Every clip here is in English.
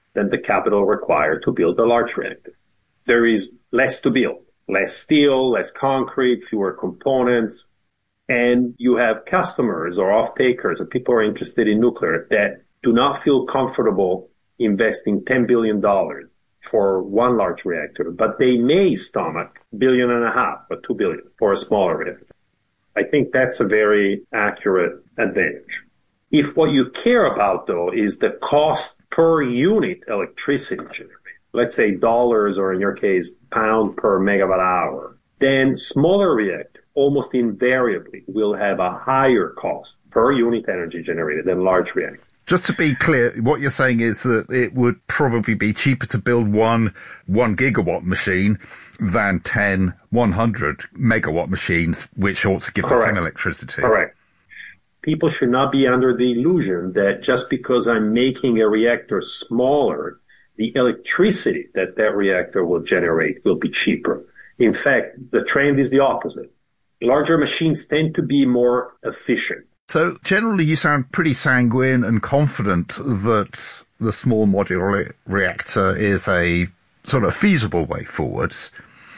than the capital required to build a large reactor. There is less to build, less steel, less concrete, fewer components, and you have customers or off-takers or people who are interested in nuclear that do not feel comfortable investing $10 billion for one large reactor, but they may stomach $1.5 billion or $2 billion for a smaller reactor. I think that's a very accurate advantage. If what you care about, though, is the cost per unit electricity generated, let's say dollars or in your case, pound per megawatt hour, then smaller reactor almost invariably will have a higher cost per unit energy generated than large reactor. Just to be clear, what you're saying is that it would probably be cheaper to build one gigawatt machine than 10 100 megawatt machines, which ought to give the same electricity. Correct. People should not be under the illusion that just because I'm making a reactor smaller, the electricity that reactor will generate will be cheaper. In fact, the trend is the opposite. Larger machines tend to be more efficient. So generally you sound pretty sanguine and confident that the small modular reactor is a sort of feasible way forwards.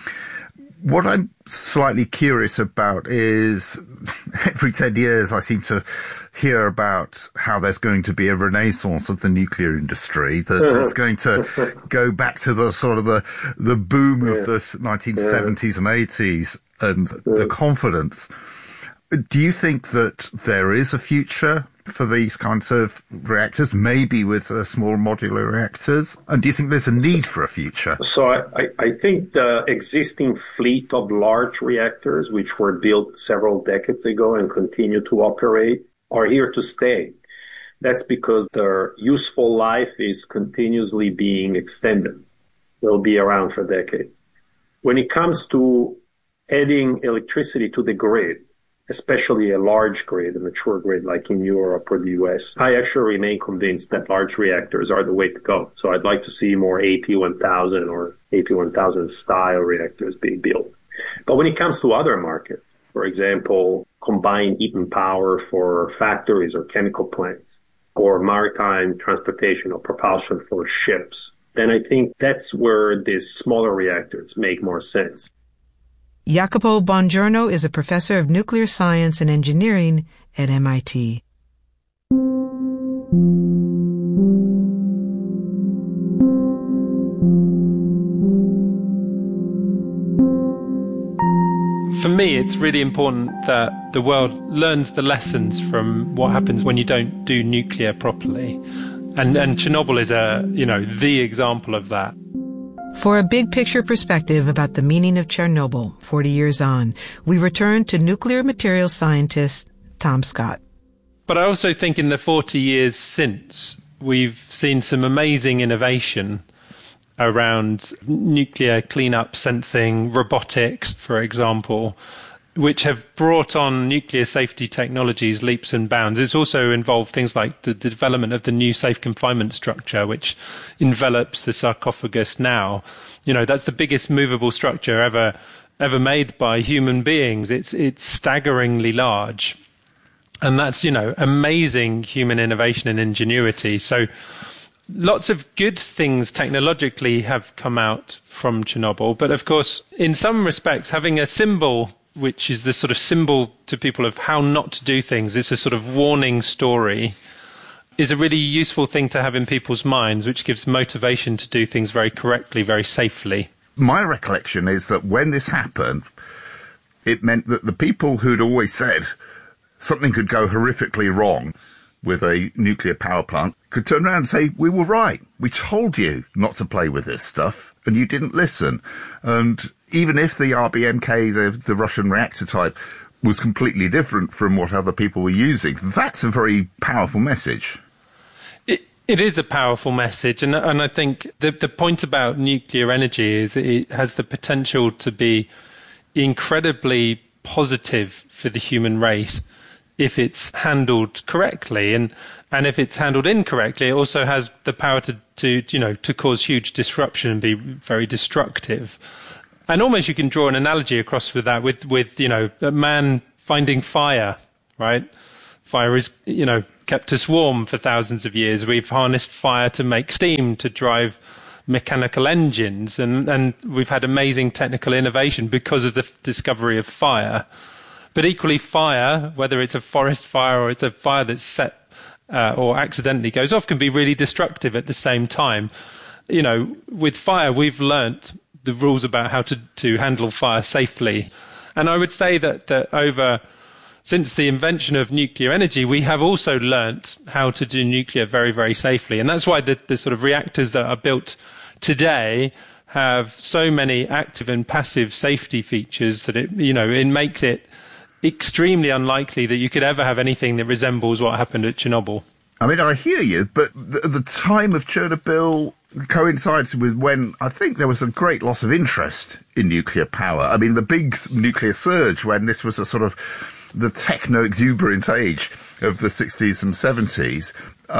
What I'm slightly curious about is every 10 years I seem to hear about how there's going to be a renaissance of the nuclear industry, that it's going to go back to the sort of the boom of the 1970s and 80s and the confidence. Do you think that there is a future for these kinds of reactors, maybe with small modular reactors? And do you think there's a need for a future? So I think the existing fleet of large reactors, which were built several decades ago and continue to operate, are here to stay. That's because their useful life is continuously being extended. They'll be around for decades. When it comes to adding electricity to the grid, especially a large grid, a mature grid like in Europe or the US, I actually remain convinced that large reactors are the way to go. So I'd like to see more AP1000 or AP1000 style reactors being built. But when it comes to other markets, for example, combined heat and power for factories or chemical plants, or maritime transportation or propulsion for ships, then I think that's where these smaller reactors make more sense. Jacopo Bongiorno is a professor of nuclear science and engineering at MIT. For me, it's really important that the world learns the lessons from what happens when you don't do nuclear properly. And Chernobyl is the example of that. For a big-picture perspective about the meaning of Chernobyl 40 years on, we return to nuclear materials scientist Tom Scott. But I also think in the 40 years since, we've seen some amazing innovation around nuclear cleanup sensing, robotics, for example, which have brought on nuclear safety technologies leaps and bounds. It's also involved things like the development of the new safe confinement structure, which envelops the sarcophagus now. You know, that's the biggest movable structure ever made by human beings. It's staggeringly large. And that's, amazing human innovation and ingenuity. So lots of good things technologically have come out from Chernobyl. But of course, in some respects, having a symbol which is the sort of symbol to people of how not to do things, it's a sort of warning story, is a really useful thing to have in people's minds, which gives motivation to do things very correctly, very safely. My recollection is that when this happened, it meant that the people who'd always said something could go horrifically wrong with a nuclear power plant could turn around and say, we were right. We told you not to play with this stuff, and you didn't listen. And even if the RBMK, the Russian reactor type, was completely different from what other people were using, that's a very powerful message. It is a powerful message, and I think the point about nuclear energy is it has the potential to be incredibly positive for the human race if it's handled correctly, and if it's handled incorrectly, it also has the power to cause huge disruption and be very destructive. And almost you can draw an analogy across with that with a man finding fire, right? Fire is, kept us warm for thousands of years. We've harnessed fire to make steam, to drive mechanical engines, and we've had amazing technical innovation because of the discovery of fire. But equally, fire, whether it's a forest fire or it's a fire that's set or accidentally goes off, can be really destructive at the same time. You know, with fire, we've learnt the rules about how to handle fire safely. And I would say that since the invention of nuclear energy, we have also learnt how to do nuclear very, very safely. And that's why the sort of reactors that are built today have so many active and passive safety features that it makes it extremely unlikely that you could ever have anything that resembles what happened at Chernobyl. I mean, I hear you, but the time of Chernobyl coincides with when I think there was a great loss of interest in nuclear power. I mean, the big nuclear surge when this was a sort of the techno-exuberant age of the 60s and 70s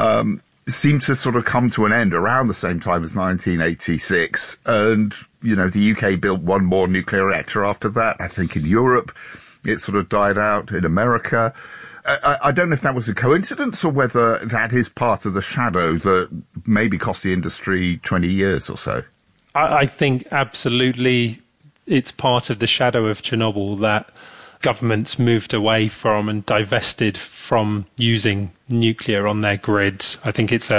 seemed to sort of come to an end around the same time as 1986. And, you know, the UK built one more nuclear reactor after that. I think in Europe it sort of died out. In America, I don't know if that was a coincidence or whether that is part of the shadow that maybe cost the industry 20 years or so. I think absolutely it's part of the shadow of Chernobyl that governments moved away from and divested from using nuclear on their grids. I think it's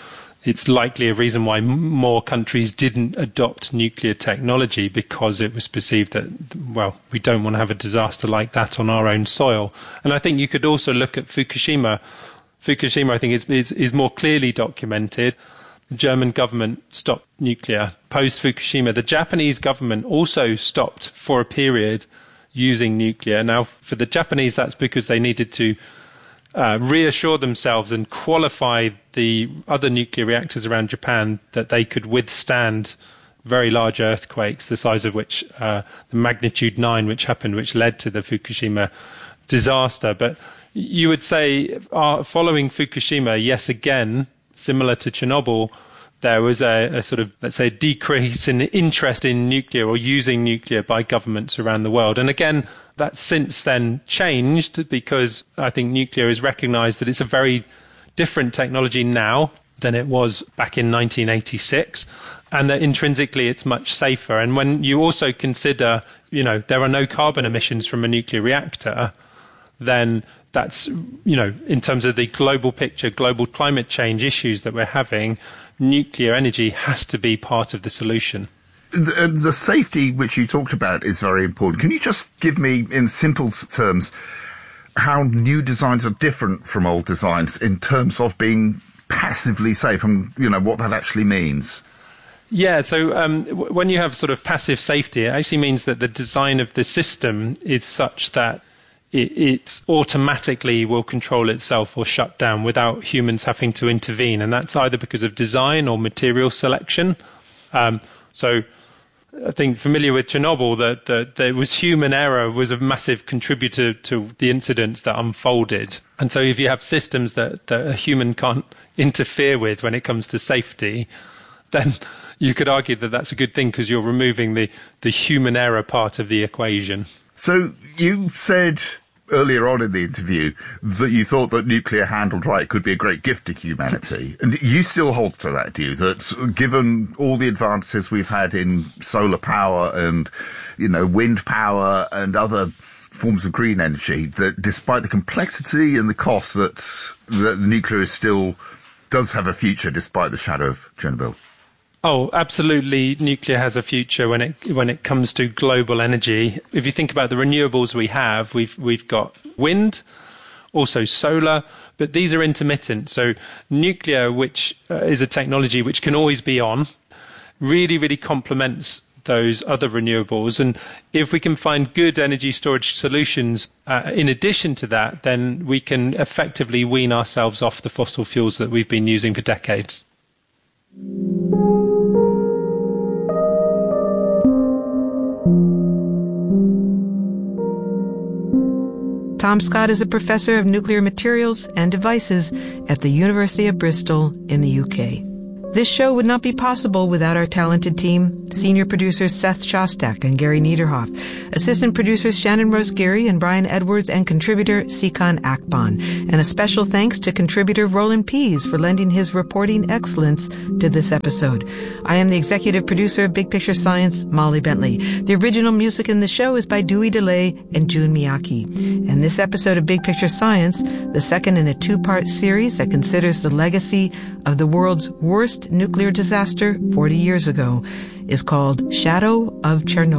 likely a reason why more countries didn't adopt nuclear technology, because it was perceived that, well, we don't want to have a disaster like that on our own soil. And I think you could also look at Fukushima. Fukushima, I think, is more clearly documented. The German government stopped nuclear. Post-Fukushima, the Japanese government also stopped for a period using nuclear. Now, for the Japanese, that's because they needed to reassure themselves and qualify the other nuclear reactors around Japan that they could withstand very large earthquakes, the size of which, the magnitude 9, which happened, which led to the Fukushima disaster. But you would say, following Fukushima, yes, again, similar to Chernobyl, there was a sort of, let's say, decrease in interest in nuclear or using nuclear by governments around the world. And again, that's since then changed, because I think nuclear is recognized that it's a very different technology now than it was back in 1986, and that intrinsically it's much safer. And when you also consider, you know, there are no carbon emissions from a nuclear reactor, then that's, you know, in terms of the global picture, global climate change issues that we're having, nuclear energy has to be part of the solution. The safety which you talked about is very important. Can you just give me, in simple terms, how new designs are different from old designs in terms of being passively safe, and, you know, what that actually means? Yeah, so when you have sort of passive safety, it actually means that the design of the system is such that it automatically will control itself or shut down without humans having to intervene. And that's either because of design or material selection. So I think familiar with Chernobyl, that there was human error was a massive contributor to the incidents that unfolded. And so if you have systems that a human can't interfere with when it comes to safety, then you could argue that that's a good thing, because you're removing the human error part of the equation. So you said earlier on in the interview that you thought that nuclear handled right could be a great gift to humanity. And you still hold to that view, that given all the advances we've had in solar power and, you know, wind power and other forms of green energy, that despite the complexity and the cost, that nuclear still does have a future despite the shadow of Chernobyl? Oh, absolutely. Nuclear has a future when it comes to global energy. If you think about the renewables we have, we've got wind, also solar, but these are intermittent. So nuclear, which is a technology which can always be on, really, really complements those other renewables. And if we can find good energy storage solutions in addition to that, then we can effectively wean ourselves off the fossil fuels that we've been using for decades. Tom Scott is a professor of nuclear materials and devices at the University of Bristol in the UK. This show would not be possible without our talented team, senior producers Seth Shostak and Gary Niederhoff, assistant producers Shannon Rose Geary and Brian Edwards, and contributor Sikan Akban. And a special thanks to contributor Roland Pease for lending his reporting excellence to this episode. I am the executive producer of Big Picture Science, Molly Bentley. The original music in the show is by Dewey DeLay and June Miyake. And this episode of Big Picture Science, the second in a two-part series that considers the legacy of the world's worst nuclear disaster 40 years ago, is called Shadow of Chernobyl.